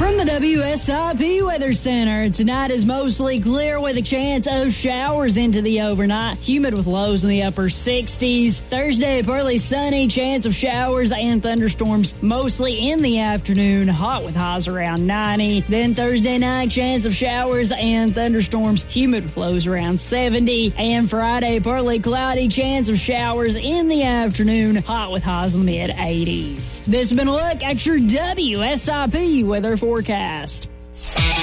From the WSIP Weather Center, tonight is mostly clear with a chance of showers into the overnight. Humid with lows in the upper 60s. Thursday, partly sunny, chance of showers and thunderstorms mostly in the afternoon. Hot with highs around 90. Then Thursday night, chance of showers and thunderstorms. Humid with lows around 70. And Friday, partly cloudy, chance of showers in the afternoon. Hot with highs in the mid-80s. This has been a look at your WSIP weather forecast.